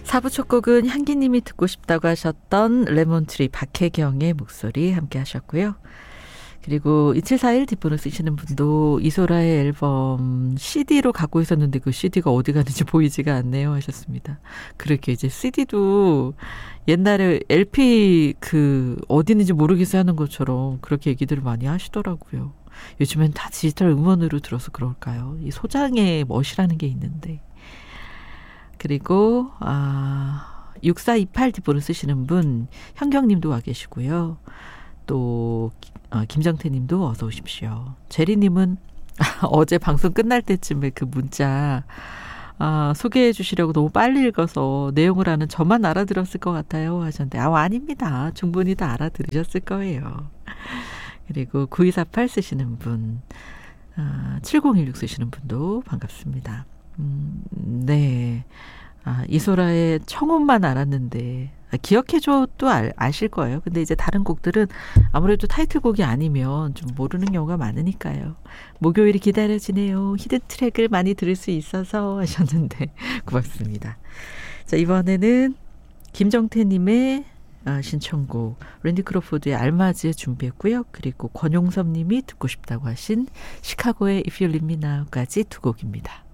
4부 첫 곡은 향기님이 듣고 싶다고 하셨던 레몬트리 박혜경의 목소리 함께 하셨고요. 그리고 2741 뒷번호 쓰시는 분도 이소라의 앨범 CD로 갖고 있었는데 그 CD가 어디 갔는지 보이지가 않네요 하셨습니다. 그렇게 이제 CD도 옛날에 LP 어디 있는지 모르겠어 하는 것처럼 그렇게 얘기들을 많이 하시더라고요. 요즘엔 다 디지털 음원으로 들어서 그럴까요? 이 소장의 멋이라는 게 있는데. 그리고 6428 뒷번호 쓰시는 분 현경님도 와 계시고요. 또 김정태님도 어서 오십시오. 제리님은 어제 방송 끝날 때쯤에 그 문자 소개해 주시려고 너무 빨리 읽어서 내용을 아는 저만 알아들었을 것 같아요 하셨는데 아닙니다. 충분히 다 알아들으셨을 거예요. 그리고 9248 쓰시는 분 7016 쓰시는 분도 반갑습니다. 네. 이소라의 청혼만 알았는데 기억해줘도 아실 거예요. 근데 이제 다른 곡들은 아무래도 타이틀곡이 아니면 좀 모르는 경우가 많으니까요. 목요일이 기다려지네요. 히든 트랙을 많이 들을 수 있어서 하셨는데 고맙습니다. 자, 이번에는 김정태님의 신청곡 랜디 크로포드의 알마즈 준비했고요. 그리고 권용섭님이 듣고 싶다고 하신 시카고의 If You Leave Me Now까지 두 곡입니다.